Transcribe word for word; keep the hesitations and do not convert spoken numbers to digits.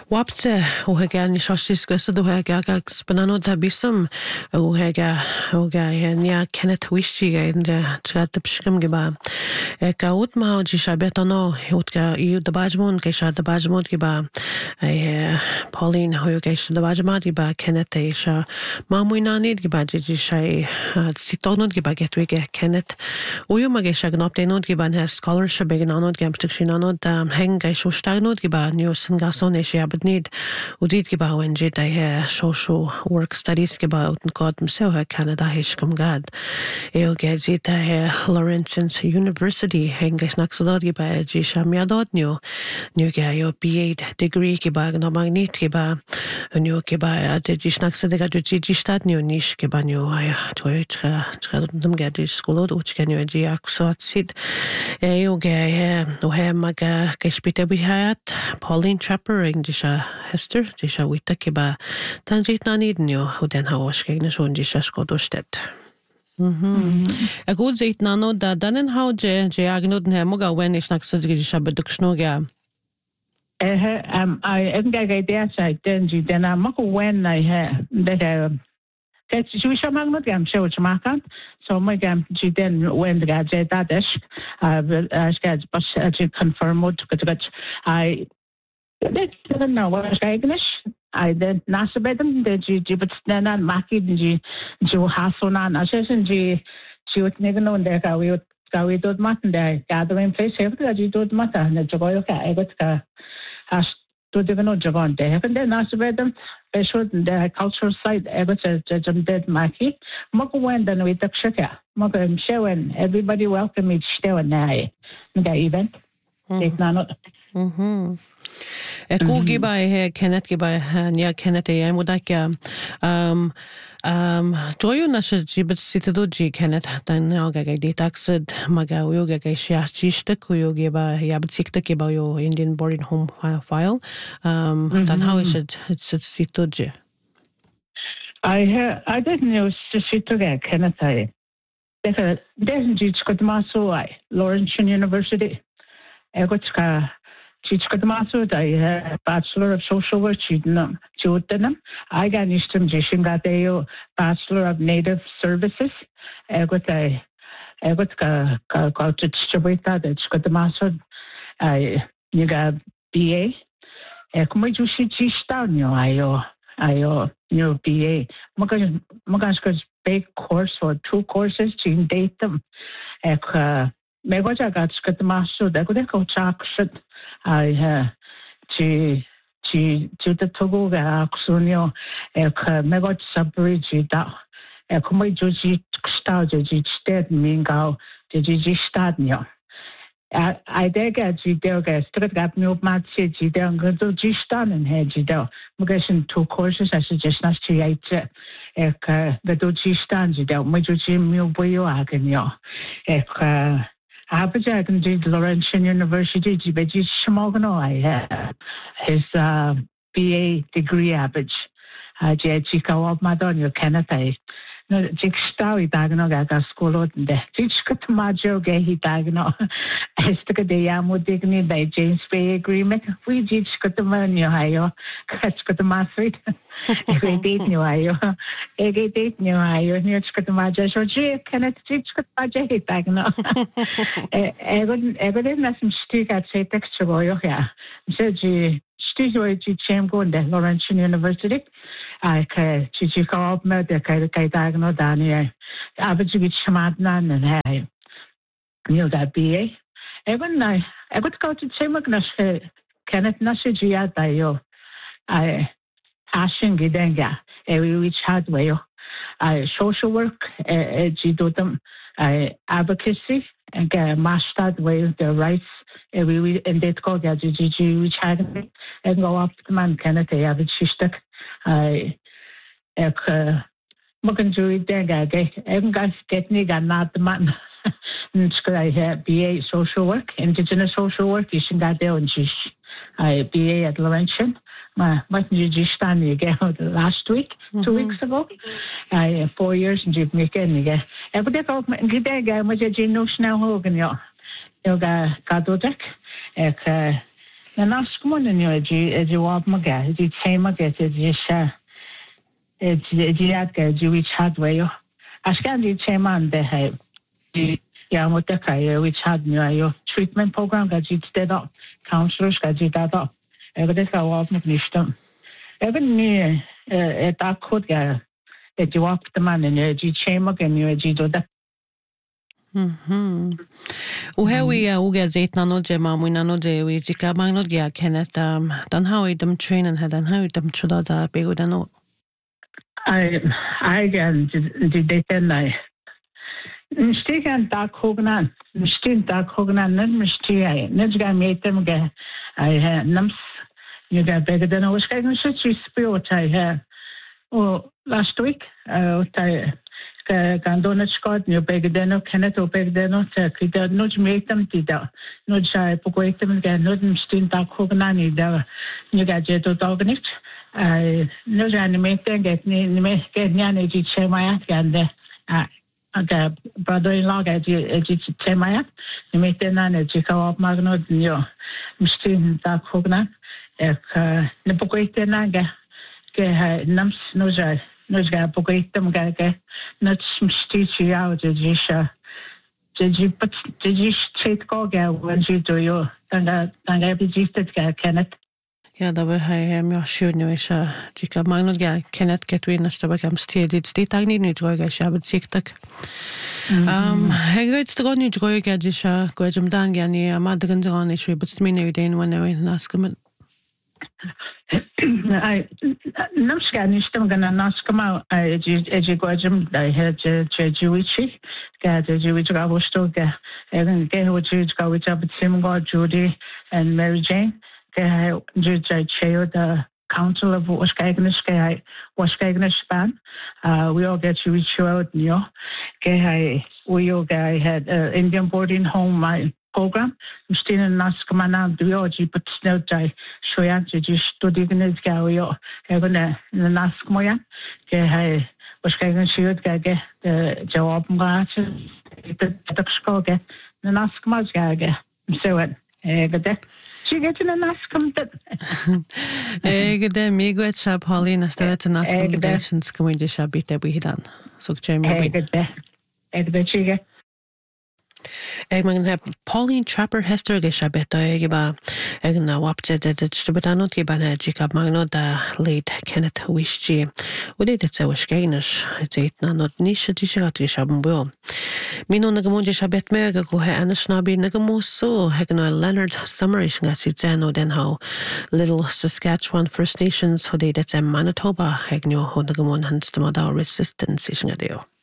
Wapte uhaga ni shoshis gusad uhaga gags banano da bisum uhaga uhaga nia Kenneth Wishiga in the chat pshkim giba ka utma ji shabetano utka yu da bajmon ke sha da bajmon giba Pauline uhaga sha da bajmon giba Kenneth sha mamuinani giba ji shay sitonod giba getwege Kenneth uyu mage sha gnoptenod giba has scholarship beginanod gamstikhinanod heng ga shoshtagnod giba new singason she need udit giba wenje da social work studies giba utn god mseha Canada hishkum gad eo gezi da Lawrence University hengish naxalod giba ji shamiadod new new ga yo B A degree giba no magnit giba new giba de ji naxadega de ji stad new nish giba new toy tra tra dum gad skolod uchken yo ji aksot sid eo ga no he maga gespite bihat Pauline Trapper English Hester, Disha Wita Kiba, Tanjit Nanidnio, who then how was Kagna Shon Disha Skodostet. Mhm. A good zait nano da danen how je je agnod hemoga when is nak sudgisha bedukshnoga. Eh um I en ga ga dia sai den ji den amako when I ha that Kijk, je zou maar nog gaan zo te maken. Zo maar gaan je dan when de gaat dat is. Als gaat pas je confirm moet dat I dat dan nou wat eigenlijk I dan naast bij dem dat je je bet dan maak je je je hasonan als je je je het niet genomen daar ga je ga je dat maken daar gathering place heeft dat je dat maken dat je ook eigenlijk als to the no Javan de and then naast bij dem should the cultural site ever jam dead maki mako when dan we tak shaka mako showen everybody welcome each show na the event take na not mhm Eko giba he Kenneth giba nia Kenneth e modakia um um joyu na shibit sitadoji Kenneth dan oga ga detaxed maga yoga ga shiachiste kuyo giba yabit sikta giba yo Indian boarding home file um dan how is it it's sitadoji I ha I didn't know sitadoji Kenneth I there's there's just got maso I Lawrence University I got ka Teach Maso, I Bachelor of Social Work, Chutanam. I got Nishtam Jishingateo, Bachelor of Native Services. I got a I got a culture distributor that's got the Maso. I you got B A. Kumajushi Chistanyo, Io, Io, new B A. Magaska's big course or two courses, Gene Datum. Megoja got the master, they could go chalk shit. I ha to to to the Togo Axonio, a megot subbridge da a come Joji star Joji stead mingo, the Gigi stadnio. I deg at Gidel straight got no match Gidel go to Gistan and head Gidel. Mugation two courses I suggest not to eat a the Gistan Gidel, Majoji Muboyo Aganio. A Abuja can do Laurentian University, but you smogno I have his uh, B A degree average. I just go up Madonna Canada. No, Jig Stowy Dagno got school out there. Jig got Majo gay he dagno. I stuck a day amo dignity by James Bay Agreement. We jig got the money, Ohio. Catch got the master. If we date new Ohio, a gay date new Ohio, near got the Majo. So, Jig cannot jig got Majo he dagno. I wouldn't ever didn't some stick at say texture boy. Yeah, so G. Studio Cham go in the Laurentian University. I can Chichi call up the Kai Diagonal Dania. Average Shamadnan and I knew that B A. Even I I would go to Chimagnash Kenneth Nashigia Dayo. I Ashin Gidenga, every which had way. I social work, Gidotum, I advocacy, and Mastad way the rights. We and they call the G G which had and go up to man Kenneth have it shishtak. I uh Mogan Jury Dega even guys get me got not the man. I have B A social work, indigenous social work, you should got there and I B A at Laurentian. My what did you stand again last week, two weeks ago? I four years in Jamaica again. Every day I get there again with a genius now Hogan. Yoga Kadodek, ek Na nascumon in you, as you walk my gas, it's same again, it's it's it's you which had way. I scan the same man they have. Yeah, what the kai which had new treatment program got you stead up, counselors got you that up. Everything I walk my nishtam. Even me, a dark coat guy, that you walk the man in you shame again, you do that. Mhm. Og her vi er uga zet nano je mamu nano je vi jika magno gya Kenneth um dan how i dem trainen had dan how i dem chuda da bego dano. I I again did they then I Stigan da kognan, stin da kognan nan misti I nejga metem ga I nams you got better than I was going to say spirit I had oh last week uh Gandona Scott, New Begdeno, Kenneth or Begdeno, Kita, no metem tida, no chai, Pogoetum, no stin da kognani, the new gadget organic. I no animating get me get Nani Chemayat and the brother in law at Chemayat, you make the Nana Chico of Magno, New Stin da Kogna, the Pogoetanaga, Nums no jai. Nos ga pogoitem ga ga not mstichi out de jisha did you put did you straight go ga when you do you and uh and I registered ga Kenneth Ja, da var här mig sure nu är så tycker man nog ga Kenneth get we nästa vecka sted det det tag ni tror jag jag har siktat. Um jag vet det går ni tror jag att jisha gå jam dan ga ni amadren dran ni but me nu den when I naskam I nam scan istem gonna naskama I eji gojum I had jejuichi ga jejuichi ga bosto ga even ge hoji ga which up sim go Judy and Mary Jane ga juji chair the council of Waskagnish ga Waskagnish span uh we all get to reach out you ga we all ga had uh, Indian boarding home my program. Misschien een naskamana duoji, but snow jai shoyan to just studying is gao. Even a naskmoya. Ke was kijken shoot gage the job gaat the schoge the naskmas gage. So it gade. She get in a naskam that. Gade me go at Paulina started to naskam come in the shabit that we done. So Jamie gade. Gade chige. Eg man heb Pauline Trapper Hester ge shabeta eg ba eg na wapte de de stubetano ti ba na jika magno da late Kenneth Wishji ode det se washkeinish it na not nisha disha ti shabbo mino na gamonje shabet me go he anashnabi na gamo so eg na Leonard Summerish nga si zeno den how Little Saskatchewan First Nations ode det se Manitoba eg no ho na gamon hanstama da resistance is nga deo